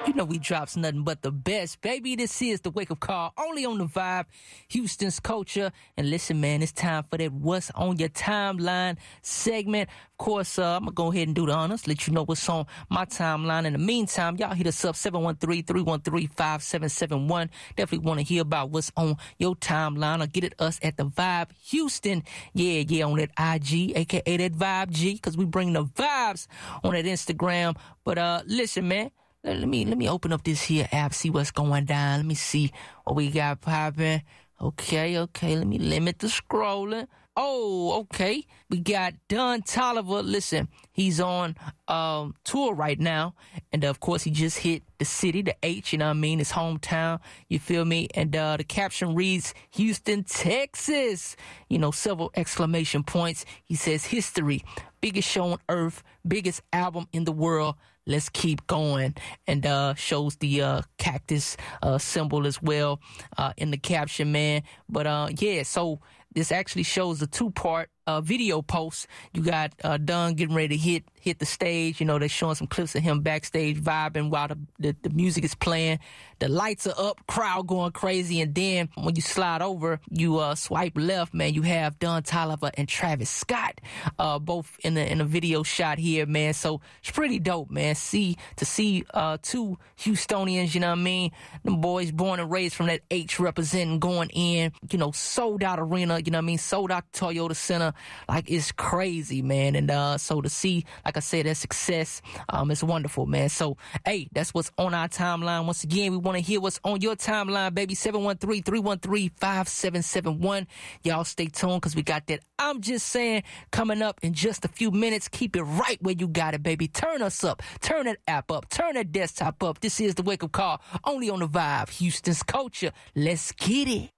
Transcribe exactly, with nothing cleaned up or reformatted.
You know we drops nothing but the best, baby. This is the Wake Up Call, only on the Vibe, Houston's Culture. And listen, man, it's time for that What's on Your Timeline segment. Of course, uh, I'm going to go ahead and do the honors, let you know what's on my timeline. In the meantime, y'all hit us up, seven one three, three one three, five seven seven one. Definitely want to hear about what's on your timeline, or get at us at the Vibe Houston. Yeah, yeah, on that I G, a k a that Vibe G, because we bring the vibes on that Instagram. But uh, listen, man. Let me let me open up this here app, see what's going down. Let me see what we got popping. Okay, okay, let me limit the scrolling. Oh, okay. We got Don Toliver. Listen, he's on um tour right now. And of course, he just hit the city, the H, you know what I mean? His hometown, you feel me? And uh the caption reads, Houston, Texas. You know, several exclamation points. He says, history, biggest show on earth, biggest album in the world. Let's keep going. And uh shows the uh cactus uh symbol as well uh in the caption, man. But uh yeah, so this actually shows a two-part uh, video post. You got uh, Dunn getting ready to hit hit the stage. You know, they're showing some clips of him backstage vibing while the, the, the music is playing. The lights are up, crowd going crazy. And then when you slide over, you uh, swipe left, man, you have Don Toliver and Travis Scott, uh, both in the in a video shot here, man. So it's pretty dope, man. See to see uh, two Houstonians, you know what I mean? Them boys born and raised from that H representing, going in, you know, sold out arena, you know what I mean? Sold out Toyota Center. Like, it's crazy, man. And uh, so to see, like I said, that success, um, it's wonderful, man. So, hey, that's what's on our timeline. Once again, we want to hear what's on your timeline, baby. seven one three, three one three, five seven seven one. Y'all stay tuned, because we got that I'm Just Saying coming up in just a few minutes. Keep it right where you got it, baby. Turn us up. Turn that app up. Turn that desktop up. This is the Wake Up Call, only on the Vibe, Houston's Culture. Let's get it.